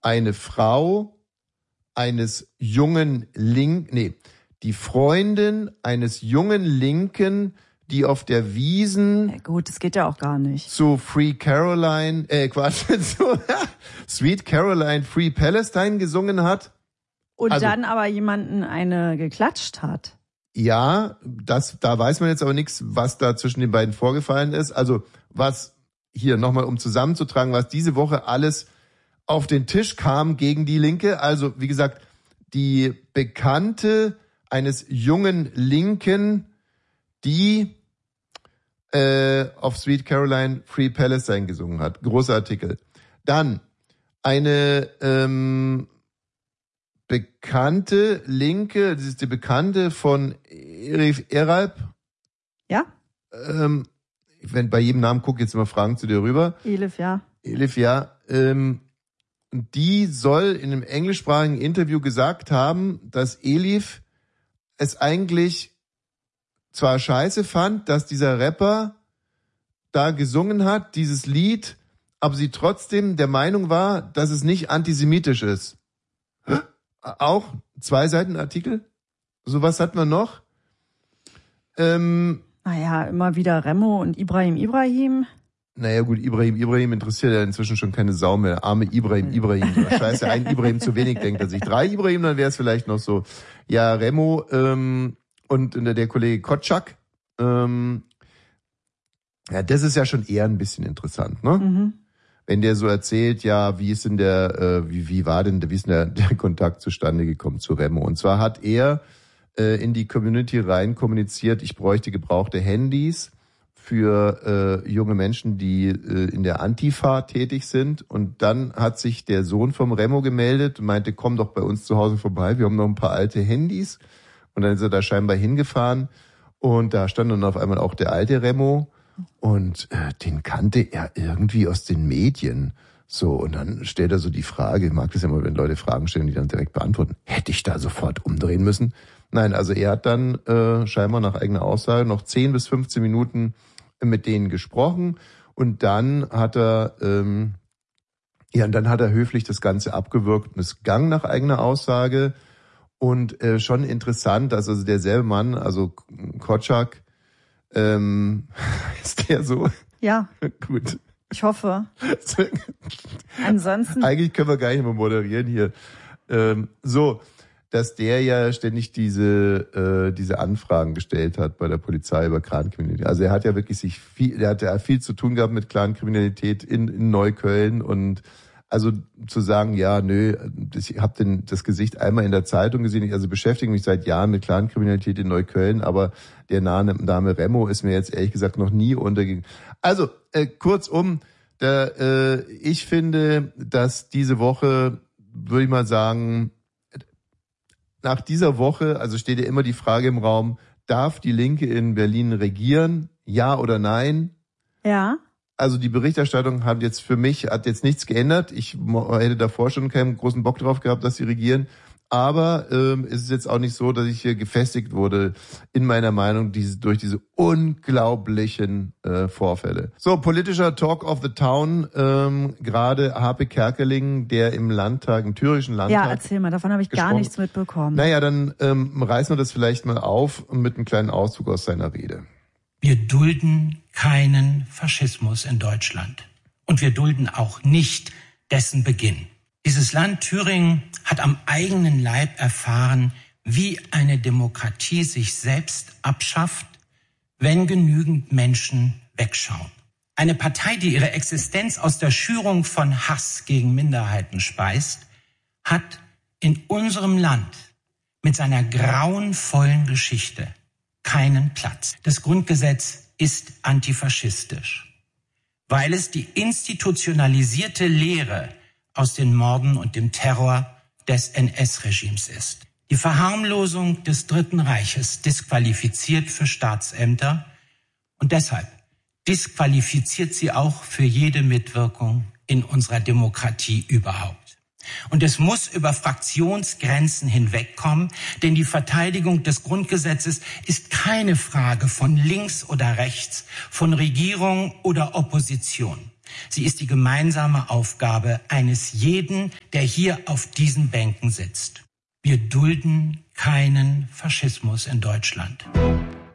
eine Frau eines jungen die Freundin eines jungen Linken, die auf der Wiesn... Ja, gut, das geht ja auch gar nicht. ...zu Sweet Caroline Free Palestine gesungen hat. Und also, dann aber jemanden eine geklatscht hat. Ja, da weiß man jetzt aber nichts, was da zwischen den beiden vorgefallen ist. Also was hier nochmal, um zusammenzutragen, was diese Woche alles auf den Tisch kam gegen die Linke. Also wie gesagt, die Bekannte eines jungen Linken, die auf Sweet Caroline Free Palestine gesungen hat. Großer Artikel. Dann eine bekannte Linke, das ist die Bekannte von Elif Eralp. Ja. Wenn bei jedem Namen gucke, jetzt immer Fragen zu dir rüber. Elif, ja. Die soll in einem englischsprachigen Interview gesagt haben, dass Elif es eigentlich zwar scheiße fand, dass dieser Rapper da gesungen hat, dieses Lied, aber sie trotzdem der Meinung war, dass es nicht antisemitisch ist. Auch 2 Seiten Artikel. So was hatten wir noch? Naja, immer wieder Remo und Ibrahim. Naja gut, Ibrahim interessiert ja inzwischen schon keine Sau mehr. Arme Ibrahim. Scheiße, ein Ibrahim zu wenig, denkt er sich. 3 Ibrahim, dann wäre es vielleicht noch so. Ja, Remo und der Kollege Kotschak. Ja, das ist ja schon eher ein bisschen interessant, ne? Mhm. Wenn der so erzählt, ja, wie ist denn wie ist denn der Kontakt zustande gekommen zu Remo? Und zwar hat er in die Community rein kommuniziert, ich bräuchte gebrauchte Handys für junge Menschen, die in der Antifa tätig sind. Und dann hat sich der Sohn vom Remo gemeldet und meinte, komm doch bei uns zu Hause vorbei, wir haben noch ein paar alte Handys. Und dann ist er da scheinbar hingefahren und da stand dann auf einmal auch der alte Remo. Und den kannte er irgendwie aus den Medien. So, und dann stellt er so die Frage, ich mag das ja mal, wenn Leute Fragen stellen, die dann direkt beantworten. Hätte ich da sofort umdrehen müssen? Nein, also er hat dann scheinbar nach eigener Aussage noch 10 bis 15 Minuten mit denen gesprochen. Und dann hat er höflich das Ganze abgewürgt und es gang nach eigener Aussage. Und schon interessant, dass also derselbe Mann, also Kotschak, ist der so? Ja. Gut. Ich hoffe. Ansonsten. Eigentlich können wir gar nicht mehr moderieren hier. So, dass der ja ständig diese Anfragen gestellt hat bei der Polizei über Clankriminalität. Also er hat ja wirklich er hat ja viel zu tun gehabt mit Clankriminalität in Neukölln und also zu sagen, ja, nö, ich habe das Gesicht einmal in der Zeitung gesehen, ich beschäftige mich seit Jahren mit Clankriminalität in Neukölln, aber der Name Remo ist mir jetzt ehrlich gesagt noch nie untergegangen. Also, kurzum, ich finde, dass diese Woche, würde ich mal sagen, nach dieser Woche, also steht ja immer die Frage im Raum, darf die Linke in Berlin regieren? Ja oder nein? Ja. Also die Berichterstattung hat jetzt nichts geändert. Ich hätte davor schon keinen großen Bock drauf gehabt, dass sie regieren. Aber es ist jetzt auch nicht so, dass ich hier gefestigt wurde in meiner Meinung durch diese unglaublichen Vorfälle. So, politischer Talk of the Town. Gerade Harpe Kerkeling, der im thürischen Landtag... Ja, erzähl mal, davon habe ich gar nichts mitbekommen. Naja, dann reißen wir das vielleicht mal auf mit einem kleinen Auszug aus seiner Rede. Wir dulden keinen Faschismus in Deutschland. Und wir dulden auch nicht dessen Beginn. Dieses Land Thüringen hat am eigenen Leib erfahren, wie eine Demokratie sich selbst abschafft, wenn genügend Menschen wegschauen. Eine Partei, die ihre Existenz aus der Schürung von Hass gegen Minderheiten speist, hat in unserem Land mit seiner grauenvollen Geschichte keinen Platz. Das Grundgesetz ist antifaschistisch, weil es die institutionalisierte Lehre aus den Morden und dem Terror des NS-Regimes ist. Die Verharmlosung des Dritten Reiches disqualifiziert für Staatsämter und deshalb disqualifiziert sie auch für jede Mitwirkung in unserer Demokratie überhaupt. Und es muss über Fraktionsgrenzen hinwegkommen, denn die Verteidigung des Grundgesetzes ist keine Frage von links oder rechts, von Regierung oder Opposition. Sie ist die gemeinsame Aufgabe eines jeden, der hier auf diesen Bänken sitzt. Wir dulden keinen Faschismus in Deutschland.